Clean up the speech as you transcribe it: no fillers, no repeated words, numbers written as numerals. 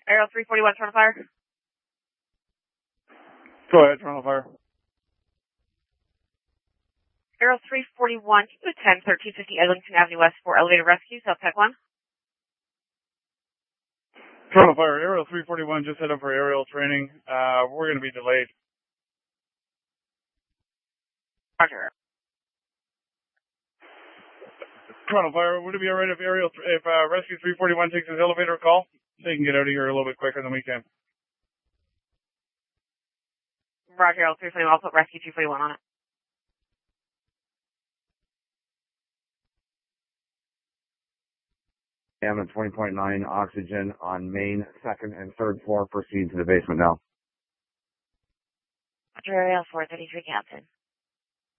Aerial 341, Toronto Fire. Go ahead, Toronto Fire. Aerial 341, keep it 10, 1350 Eglinton Avenue West for elevator rescue, South Tech 1. Toronto Fire, Aerial 341 just set up for aerial training. We're going to be delayed. Roger. Toronto Fire, would it be alright if Rescue 341 takes his elevator call? They can get out of here a little bit quicker than we can. Roger, Aerial 341, I'll put Rescue 241 on it. Ambulance 20.9, oxygen on main, second, and third floor. Proceed to the basement now. Roger, Aerial 433, Captain.